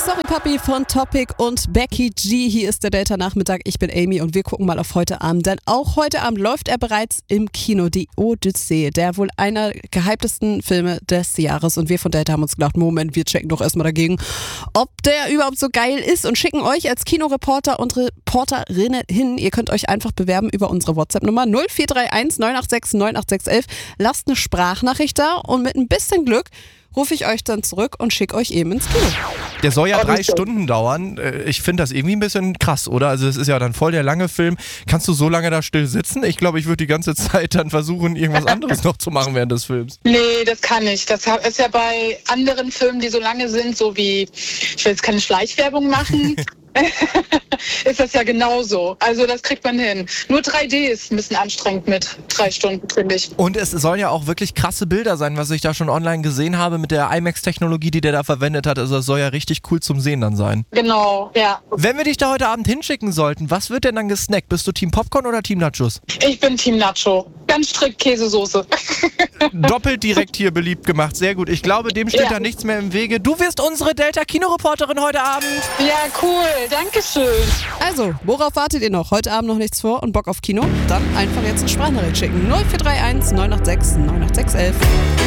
Sorry Papi von Topic und Becky G. Hier ist der Delta-Nachmittag. Ich bin Amy und wir gucken mal auf heute Abend. Denn auch heute Abend läuft er bereits im Kino, die Odyssee, der wohl einer gehyptesten Filme des Jahres. Und wir von Delta haben uns gedacht, Moment, wir checken doch erstmal dagegen, ob der überhaupt so geil ist und schicken euch als Kinoreporter und Reporterinnen hin. Ihr könnt euch einfach bewerben über unsere WhatsApp-Nummer 0431 986 98611. Lasst eine Sprachnachricht da und mit ein bisschen Glück rufe ich euch dann zurück und schicke euch eben ins Kino. Der soll ja 3 Stunden dauern. Ich finde das irgendwie ein bisschen krass, oder? Also es ist ja dann voll der lange Film. Kannst du so lange da still sitzen? Ich glaube, ich würde die ganze Zeit dann versuchen, irgendwas anderes noch zu machen während des Films. Nee, das kann ich. Das ist ja bei anderen Filmen, die so lange sind, so wie, ich will jetzt keine Schleichwerbung machen, ist das ja genauso. Also das kriegt man hin. Nur 3D ist ein bisschen anstrengend mit 3 Stunden, finde ich. Und es sollen ja auch wirklich krasse Bilder sein, was ich da schon online gesehen habe mit der IMAX-Technologie, die der da verwendet hat. Also es soll ja richtig cool zum Sehen dann sein. Genau, ja. Wenn wir dich da heute Abend hinschicken sollten, was wird denn dann gesnackt? Bist du Team Popcorn oder Team Nachos? Ich bin Team Nacho. Ganz strikt Käsesoße. Doppelt direkt hier beliebt gemacht. Sehr gut. Ich glaube, dem steht da nichts mehr im Wege. Du wirst unsere Delta-Kinoreporterin heute Abend. Ja, cool. Dankeschön. Also, worauf wartet ihr noch? Heute Abend noch nichts vor und Bock auf Kino? Dann einfach jetzt eine Sprachnachricht schicken. 0431 986 98611.